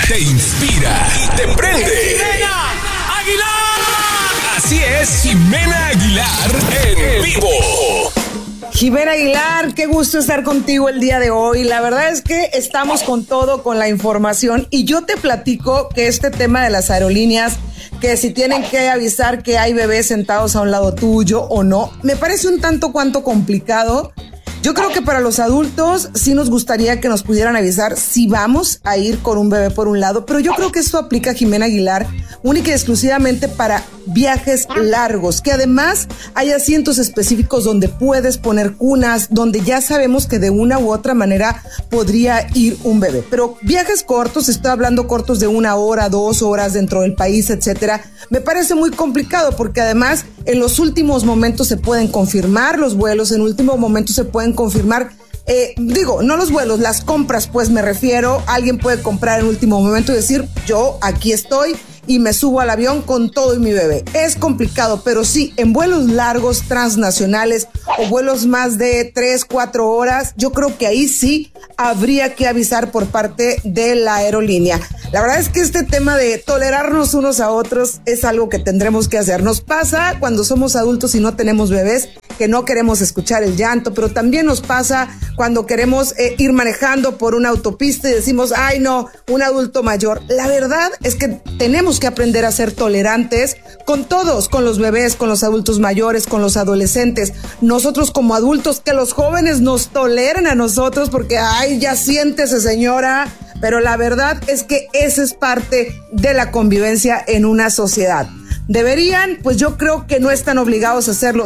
te inspira y te prende. ¡Jimena Aguilar! Así es, Jimena Aguilar en vivo. Jimena Aguilar, qué gusto estar contigo el día de hoy. La verdad es que estamos con todo, con la información, y yo te platico que este tema de las aerolíneas, que si tienen que avisar que hay bebés sentados a un lado tuyo o no, me parece un tanto cuanto complicado. Yo creo que para los adultos sí nos gustaría que nos pudieran avisar si vamos a ir con un bebé por un lado, pero yo creo que esto aplica, Jimena Aguilar, única y exclusivamente para viajes largos, que además hay asientos específicos donde puedes poner cunas, donde ya sabemos que de una u otra manera podría ir un bebé. Pero viajes cortos, estoy hablando cortos de 1 hora, 2 horas dentro del país, etcétera, me parece muy complicado porque además en los últimos momentos se pueden confirmar los vuelos, en último momento se pueden confirmar, no los vuelos, las compras, pues me refiero, alguien puede comprar en último momento y decir, yo aquí estoy y me subo al avión con todo y mi bebé. Es complicado, pero sí, en vuelos largos, transnacionales o vuelos más de 3, 4 horas, yo creo que ahí sí habría que avisar por parte de la aerolínea. La verdad es que este tema de tolerarnos unos a otros es algo que tendremos que hacer. Nos pasa cuando somos adultos y no tenemos bebés, que no queremos escuchar el llanto, pero también nos pasa cuando queremos ir manejando por una autopista y decimos, ay no, un adulto mayor. La verdad es que tenemos que aprender a ser tolerantes con todos, con los bebés, con los adultos mayores, con los adolescentes. Nosotros como adultos, que los jóvenes nos toleren a nosotros porque, ay, ya siéntese señora. Pero la verdad es que esa es parte de la convivencia en una sociedad. Deberían, pues yo creo que no están obligados a hacerlo.